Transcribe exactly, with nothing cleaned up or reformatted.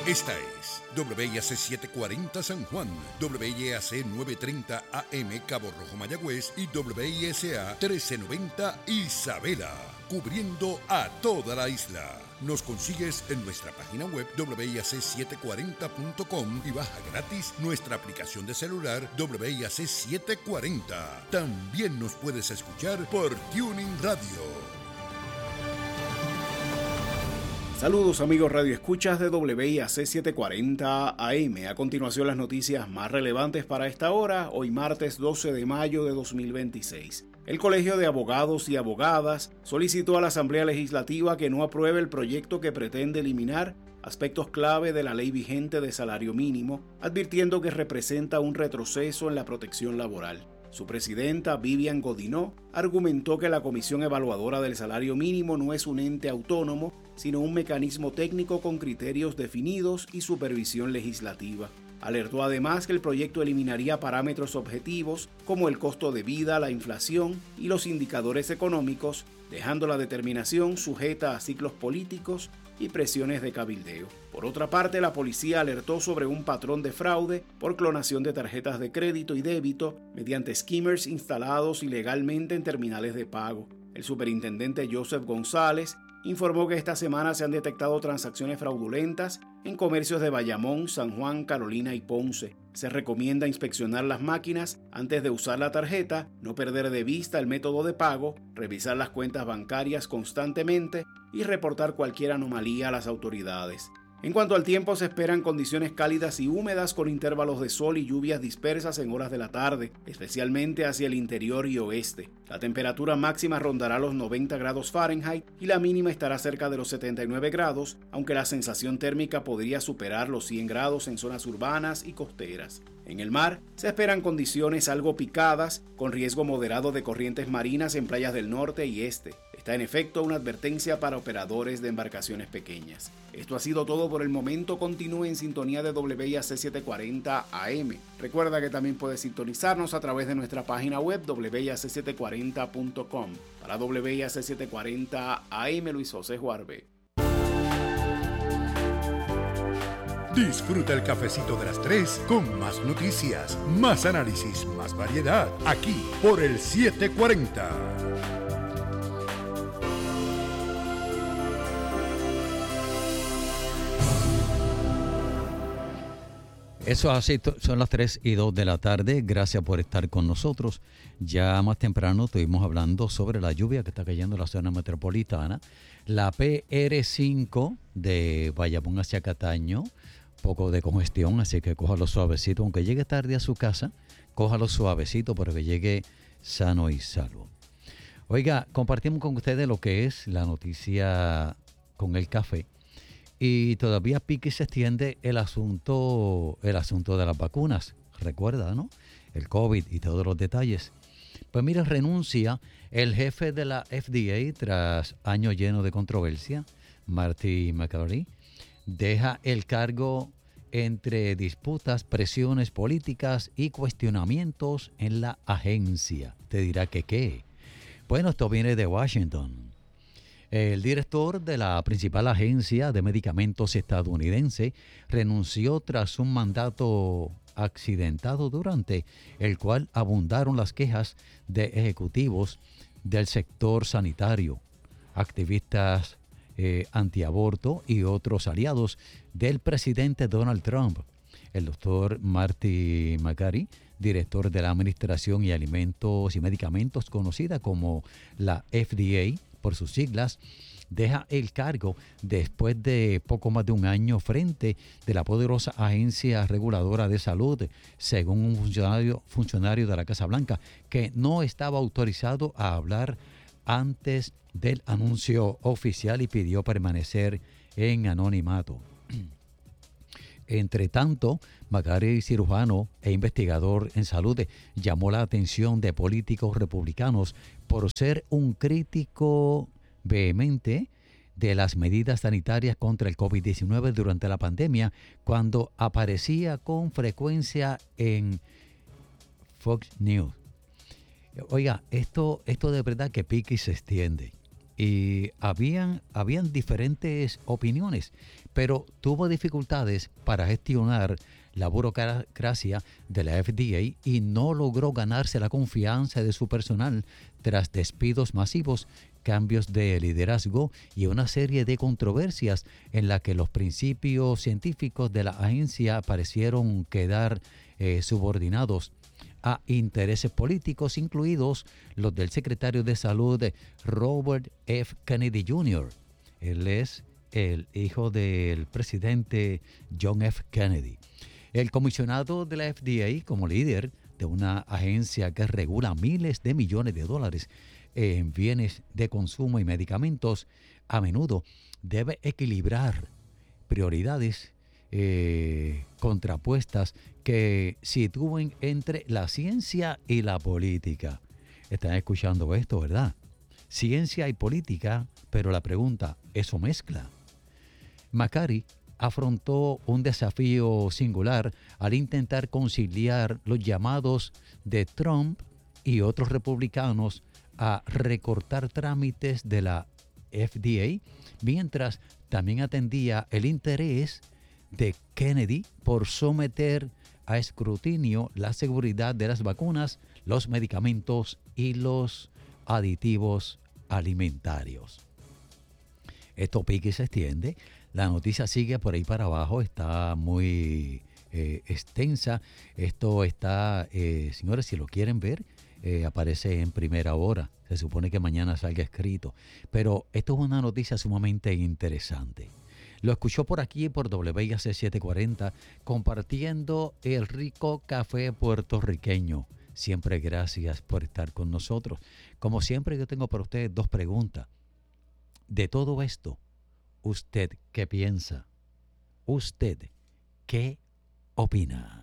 Esta es W I A C setecientos cuarenta San Juan, W I A C novecientos treinta A M Cabo Rojo Mayagüez y W I S A trece noventa Isabela, cubriendo a toda la isla. Nos consigues en nuestra página web W I A C setecientos cuarenta punto com y baja gratis nuestra aplicación de celular W I A C setecientos cuarenta. También nos puedes escuchar por Tuning Radio. Saludos amigos Radio Escuchas de W I A C setecientos cuarenta A M. A continuación las noticias más relevantes para esta hora, hoy martes doce de mayo de dos mil veintiséis. El Colegio de Abogados y Abogadas solicitó a la Asamblea Legislativa que no apruebe el proyecto que pretende eliminar aspectos clave de la ley vigente de salario mínimo, advirtiendo que representa un retroceso en la protección laboral. Su presidenta, Vivian Godinó, argumentó que la Comisión Evaluadora del Salario Mínimo no es un ente autónomo, sino un mecanismo técnico con criterios definidos y supervisión legislativa. Alertó además que el proyecto eliminaría parámetros objetivos como el costo de vida, la inflación y los indicadores económicos, dejando la determinación sujeta a ciclos políticos y presiones de cabildeo. Por otra parte, la policía alertó sobre un patrón de fraude por clonación de tarjetas de crédito y débito mediante skimmers instalados ilegalmente en terminales de pago. El superintendente Joseph González informó que esta semana se han detectado transacciones fraudulentas en comercios de Bayamón, San Juan, Carolina y Ponce. Se recomienda inspeccionar las máquinas antes de usar la tarjeta, no perder de vista el método de pago, revisar las cuentas bancarias constantemente y reportar cualquier anomalía a las autoridades. En cuanto al tiempo, se esperan condiciones cálidas y húmedas con intervalos de sol y lluvias dispersas en horas de la tarde, especialmente hacia el interior y oeste. La temperatura máxima rondará los noventa grados Fahrenheit y la mínima estará cerca de los setenta y nueve grados, aunque la sensación térmica podría superar los cien grados en zonas urbanas y costeras. En el mar, se esperan condiciones algo picadas, con riesgo moderado de corrientes marinas en playas del norte y este. Está en efecto una advertencia para operadores de embarcaciones pequeñas. Esto ha sido todo por el momento. Continúe en sintonía de W I A C setecientos cuarenta A M. Recuerda que también puedes sintonizarnos a través de nuestra página web W I A C setecientos cuarenta punto com. Para W I A C setecientos cuarenta A M, Luis José Juarbe. Disfruta el cafecito de las tres con más noticias, más análisis, más variedad, aquí por el setecientos cuarenta. Eso así, son las tres y dos de la tarde. Gracias por estar con nosotros. Ya más temprano estuvimos hablando sobre la lluvia que está cayendo en la zona metropolitana. La P R cinco de Bayamón hacia Cataño, poco de congestión, así que cójalo suavecito. Aunque llegue tarde a su casa, cójalo suavecito para que llegue sano y salvo. Oiga, compartimos con ustedes lo que es la noticia con el café. Y todavía pique y se extiende el asunto, el asunto de las vacunas. Recuerda, ¿no? El COVID y todos los detalles. Pues mira, renuncia el jefe de la F D A tras años llenos de controversia, Marty Makary. Deja el cargo entre disputas, presiones políticas y cuestionamientos en la agencia. Te dirá que qué. Bueno, esto viene de Washington. El director de la principal agencia de medicamentos estadounidense renunció tras un mandato accidentado durante el cual abundaron las quejas de ejecutivos del sector sanitario, activistas eh, antiaborto y otros aliados del presidente Donald Trump. El doctor Marty Makary, director de la Administración y Alimentos y Medicamentos conocida como la F D A, por sus siglas, deja el cargo después de poco más de un año frente de la poderosa agencia reguladora de salud, según un funcionario, funcionario de la Casa Blanca, que no estaba autorizado a hablar antes del anuncio oficial y pidió permanecer en anonimato. Entre tanto, Makary, cirujano e investigador en salud, llamó la atención de políticos republicanos por ser un crítico vehemente de las medidas sanitarias contra el COVID diecinueve durante la pandemia, cuando aparecía con frecuencia en Fox News. Oiga, esto, esto de verdad que pica y se extiende. y habían, habían diferentes opiniones, pero tuvo dificultades para gestionar la burocracia de la F D A y no logró ganarse la confianza de su personal tras despidos masivos, cambios de liderazgo y una serie de controversias en la que los principios científicos de la agencia parecieron quedar eh, subordinados a intereses políticos, incluidos los del secretario de Salud Robert F. Kennedy junior Él es el hijo del presidente John F. Kennedy. El comisionado de la F D A, como líder de una agencia que regula miles de millones de dólares en bienes de consumo y medicamentos, a menudo debe equilibrar prioridades eh, contrapuestas que sitúen entre la ciencia y la política. Están escuchando esto, ¿verdad? Ciencia y política, pero la pregunta, ¿eso mezcla? McCarthy afrontó un desafío singular al intentar conciliar los llamados de Trump y otros republicanos a recortar trámites de la F D A, mientras también atendía el interés de Kennedy por someter a escrutinio la seguridad de las vacunas, los medicamentos y los aditivos alimentarios. Esto pique y se extiende. La noticia sigue por ahí para abajo, está muy eh, extensa. Esto está, eh, señores, si lo quieren ver, eh, aparece en primera hora. Se supone que mañana salga escrito. Pero esto es una noticia sumamente interesante. Lo escuchó por aquí, por W I A C setecientos cuarenta, compartiendo el rico café puertorriqueño. Siempre gracias por estar con nosotros. Como siempre, yo tengo para ustedes dos preguntas. De todo esto, ¿usted qué piensa? ¿Usted qué opina?